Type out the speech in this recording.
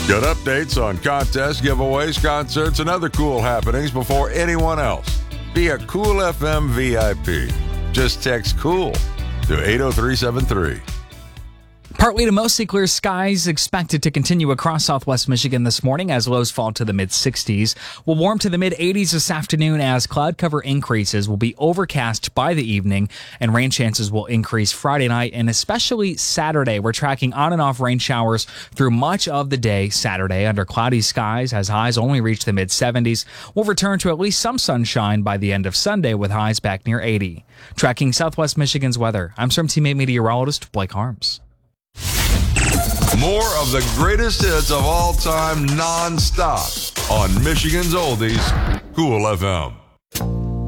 Get updates on contests, giveaways, concerts, and other cool happenings before anyone else. Be a Cool FM VIP. Just text COOL to 80373. Partly to mostly clear skies expected to continue across southwest Michigan this morning as lows fall to the mid-60s. We'll warm to the mid-80s this afternoon as cloud cover increases. Will be overcast by the evening, and rain chances will increase Friday night and especially Saturday. We're tracking on and off rain showers through much of the day Saturday under cloudy skies as highs only reach the mid-70s. We'll return to at least some sunshine by the end of Sunday with highs back near 80. Tracking southwest Michigan's weather, I'm Storm Team 8 meteorologist Blake Harms. More of the greatest hits of all time non-stop on Michigan's Oldies, Cool FM.